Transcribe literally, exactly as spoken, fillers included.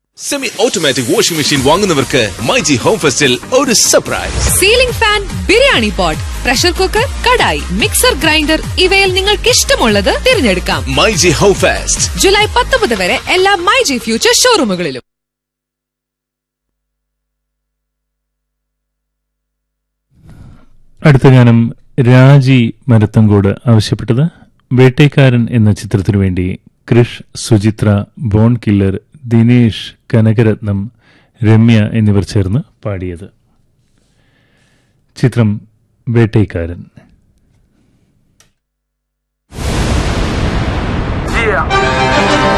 Semi automatic washing machine വാങ്ങുന്നവർക്ക് myG home ഫെസ്റ്റിൽ ഒരു surprise. Ceiling fan, biryani pot, pressure cooker, kadai, mixer grinder ഇവയിൽ നിങ്ങൾക്ക് ഇഷ്ടമുള്ളത് തിരഞ്ഞെടുക്കാം. മൈജി ഹോം ഫെസ്റ്റ് ജൂലൈ പത്തൊമ്പത് വരെ എല്ലാ മൈജി ഫ്യൂച്ചർ ഷോറൂമുകളിലും. അടുത്ത ഗാനം രാജി മരത്തങ്കോട് ആവശ്യപ്പെട്ടത് വേട്ടേക്കാരൻ എന്ന ചിത്രത്തിനു വേണ്ടി ക്രിഷ്, സുചിത്ര, ബോൺ കില്ലർ, ദിനേശ്, കനകരത്നം, രമ്യ എന്നിവർ ചേർന്ന് പാടിയത്. ചിത്രം വേട്ടേക്കാരൻ.